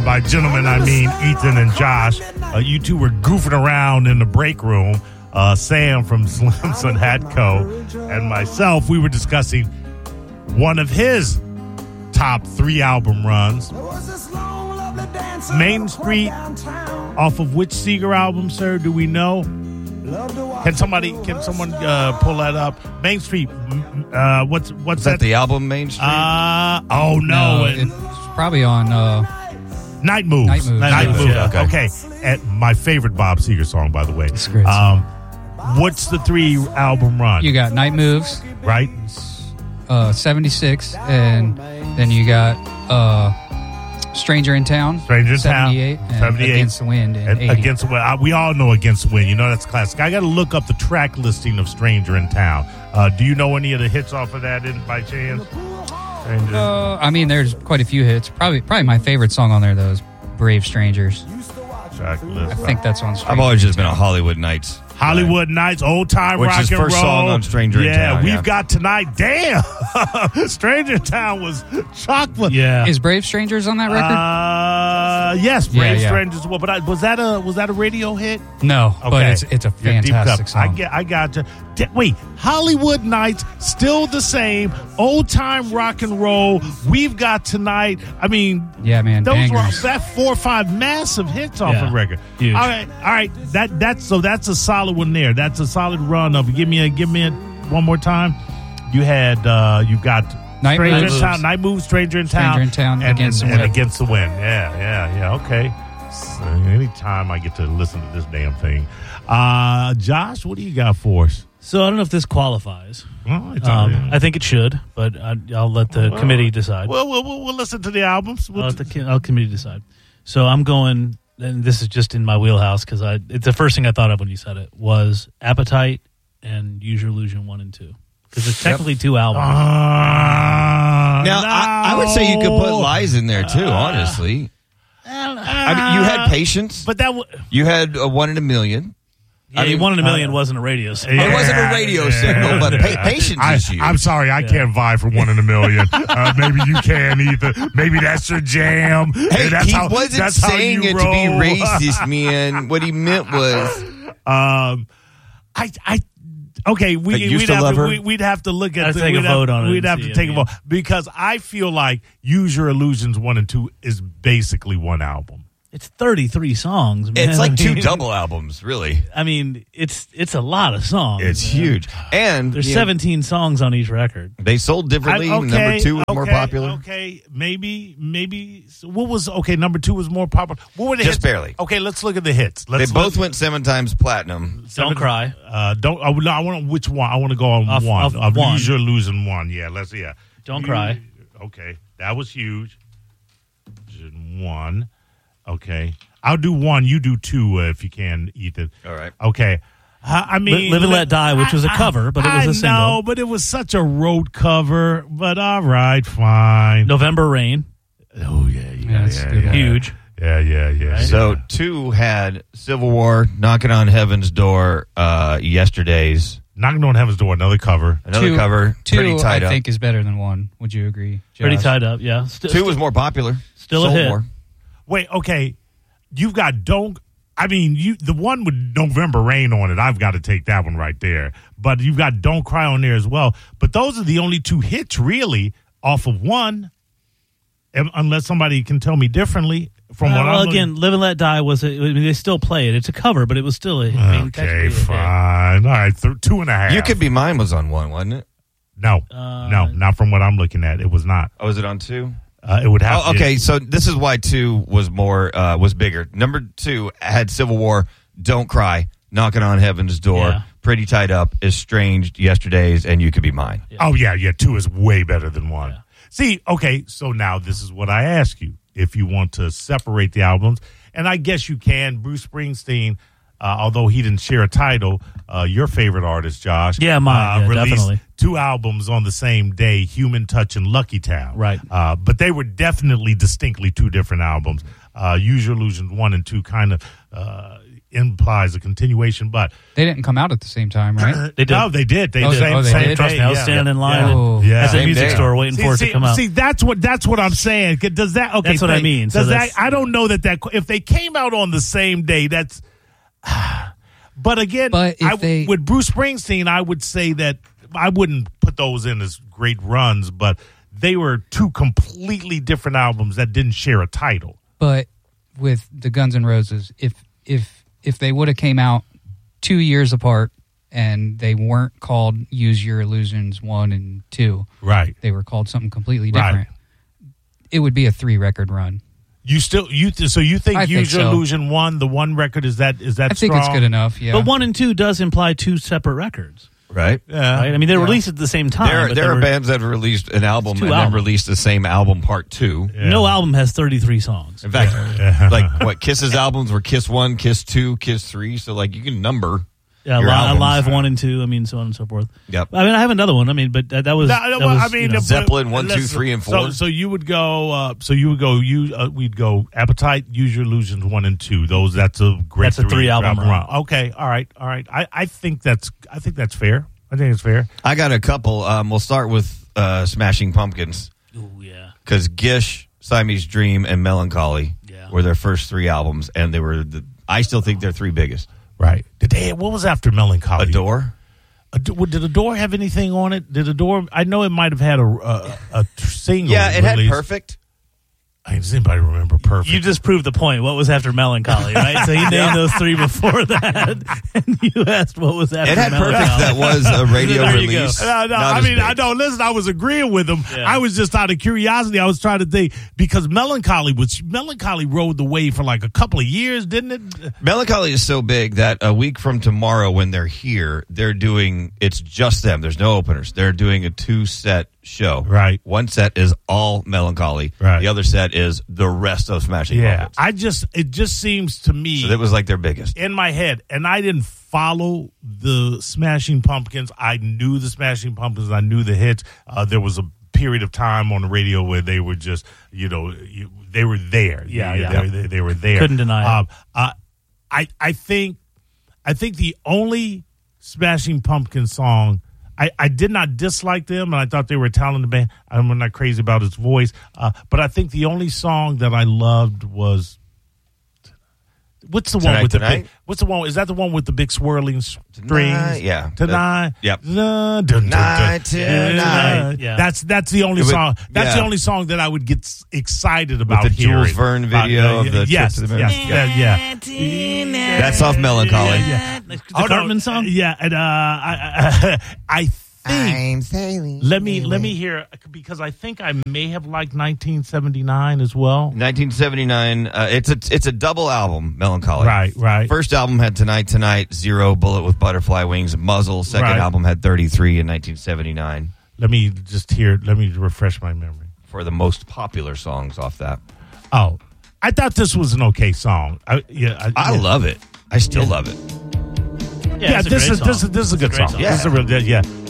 by gentlemen, I mean Ethan and Josh. You two were goofing around in the break room. Sam from Slimson Hatco and myself, we were discussing one of his top 3 album runs. Main Street, off of which Seeger album, sir? Do we know? Can someone pull that up? Main Street. What's that? The album Main Street? No, it's probably on Night Moves. Night Moves. Yeah. Okay. And my favorite Bob Seger song, by the way. It's great. What's the 3 album run? You got Night Moves, right? 76, and then you got Stranger in Town. 78, and 78. Against the Wind in 80. Against the Wind. We all know Against the Wind. You know that's classic. I got to look up the track listing of Stranger in Town. Do you know any of the hits off of that by chance? I mean, there's quite a few hits. Probably my favorite song on there, though, is Brave Strangers. I think that's on Stranger. I've always just been a Hollywood Nights. Hollywood Nights, old time rock and roll. Which is first song on Stranger in Town. We've got Tonight. Damn, Stranger in Town was chocolate. Yeah, is Brave Strangers on that record? Yes, Brave Strangers. Well, but was that a radio hit? No, okay. But it's a fantastic song. I got you. Wait, Hollywood Nights, still the same old time rock and roll. We've got Tonight. I mean, yeah, man, those were that 4 or 5 massive hits off the record. Huge. All right. That's a solid one there. That's a solid run of. Give me it one more time. You got Night Moves, Night Moves, Stranger in Town, and Against the Wind. Yeah. Okay. So anytime I get to listen to this damn thing, Josh, what do you got for us? So I don't know if this qualifies. Well, I think it should, but I'll let the committee decide. Well, we'll listen to the albums. I'll let the committee decide. So I'm going, and this is just in my wheelhouse because it's the first thing I thought of when you said it was Appetite and Use Your Illusion 1 and 2 because it's technically 2 albums. Now I would say you could put Lies in there too. Honestly, I mean, you had Patience, but you had 1 in a Million. Yeah, 1 in a Million wasn't a radio signal. It wasn't a radio signal, but Patience is huge. I'm sorry, I can't vie for 1 in a Million. Maybe you can either. Maybe that's your jam. Hey, he wasn't saying it to be racist, man. What he meant was, okay, we'd have to look at take a vote on it. We'd have to take a vote because I feel like Use Your Illusions 1 and 2 is basically one album. It's 33 songs, man. It's like 2 double albums, really. I mean, it's a lot of songs. It's huge. And there's 17 songs on each record. They sold differently. Number 2 was more popular. Okay, maybe. What was number 2 was more popular. What were the hits? Just barely. Okay, let's look at the hits. They both went 7 times platinum. Don't Cry. I want which one? I want to go on one. Use Your Illusion 1. Yeah, Don't Cry. Okay, that was huge. 1. Okay. I'll do 1. You do 2 if you can, Ethan. All right. Okay. I mean, Live and Let Die, which was a cover, but it was a single. I know, but it was such a road cover. But all right, fine. November Rain. Oh, yeah. Huge. Yeah. Right? So 2 had Civil War, Knocking on Heaven's Door, Yesterday's. Knocking on Heaven's Door, another cover. 2, Pretty Tied Up. I think is better than 1. Would you agree, Josh? Pretty Tied Up, yeah. 2 was more popular. Still a hit. More. Wait, okay. You've got the one with November Rain on it, I've got to take that one right there. But you've got Don't Cry on there as well. But those are the only 2 hits, really, off of 1, unless somebody can tell me differently. From what I'm again, Live and Let Die they still play it. It's a cover, but it was still a hit. Okay, fine. All right, 2.5. You Could Be Mine was on 1, wasn't it? No, not from what I'm looking at. It was not. Oh, was it on 2? It would have. Oh, okay. So this is why 2 was was bigger. Number 2 had Civil War, Don't Cry, Knocking on Heaven's Door, Pretty Tied Up, Estranged, Yesterday's, and You Could Be Mine. Yeah. Oh yeah. 2 is way better than 1. Yeah. See, okay. So now this is what I ask you: if you want to separate the albums, and I guess you can. Bruce Springsteen, although he didn't share a title, your favorite artist, Josh, mine, released definitely 2 albums on the same day, Human Touch and Lucky Town. Right. But they were definitely distinctly 2 different albums. Use Your Illusion 1 and 2 kind of implies a continuation, but They didn't come out at the same time, right? They did. No, they did. They Oh, same, they same did? Trust me, I was yeah. standing in line Yeah. at the Same music day. store waiting for it to come out. See, that's what I'm saying. Does that? Okay, That's what I mean. So Does that? that's- I don't know that if they came out on the same day, that's. But again, But if with Bruce Springsteen, I would say that I wouldn't put those in as great runs, but they were two completely different albums that didn't share a title. But with the Guns N' Roses, if they would have came out 2 years apart and they weren't called Use Your Illusions 1 and 2, Right. they were called something completely Right. different, it would be a 3-record run. So you think I think Use Your so. Illusion 1, the one record, is that I think strong? it's good enough, yeah. But 1 and 2 does imply 2 separate records. Right? Yeah. Right? I mean, they're released at the same time. There are bands that have released an album It's two and then albums. released the same album part 2. Yeah. No album has 33 songs. In fact, like what Kiss's albums were Kiss 1, Kiss 2, Kiss 3. So like you can number. Yeah, your albums. Live 1 and 2. I mean, so on and so forth. Yep. I mean, I have another one. I mean, but that was. No, that was, I mean, you know, but- Zeppelin 1, 2, listen, 3, and 4. So you would go. We'd go Appetite, Use Your Illusions 1 and 2. That's a great. That's a 3-album run. Okay, all right. I think that's fair. I think it's fair. I got a couple. We'll start with Smashing Pumpkins Ooh, yeah. because Gish, Siamese Dream, and Melancholy Yeah. were their first 3 albums, and they were. I still think they're 3 biggest. Right. What was after Melancholy? Adore. Did Adore have anything on it? Did Adore? I know it might have had a single. Yeah, it had release. Perfect. Does anybody remember Perfect? You just proved the point. What was after Melancholy, right? So he named those 3 before that, and you asked what was after It had Melancholy. Perfect that was a radio There you go. release. No, Not I as mean, big. I don't listen. I was agreeing with him. Yeah. I was just out of curiosity. I was trying to think because Melancholy rode the wave for like a couple of years, didn't it? Melancholy is so big that a week from tomorrow when they're here, they're doing, it's just them. There's no openers. They're doing a 2-set show. Right. One set is all Melancholy. Right. The other set is the rest of Smashing Yeah. Pumpkins. It just seems to me So that was like their biggest. in my head, and I didn't follow the Smashing Pumpkins. I knew the Smashing Pumpkins. I knew the hits. There was a period of time on the radio where they were just, they were there. They were there. Couldn't deny it. I think the only Smashing Pumpkins song, I did not dislike them, and I thought they were a talented band. I'm not crazy about his voice, but I think the only song that I loved was. What's the one with the big? What's the one? Is that the one with the big swirling strings? Yeah. Tonight. Yep. Tonight. Yeah. That's the only song. That's the only song that I would get excited about. With the Jules hearing. Verne video of the yes, trip to the yes, moon. yeah. That's off Melancholy. The Cartman song? Yeah, and I think. I'm sailing. Let me hear, because I think I may have liked 1979 as well. 1979. It's a double album, Melancholy. Right. First album had Tonight, Zero, Bullet with Butterfly Wings, Muzzle. Second Right. album had 33 in 1979 Let me refresh my memory. for the most popular songs off that. Oh, I thought this was an okay song. I love it. I still love it. Yeah, it's a this great is song. a good It's a great song. song. This is a real, yeah.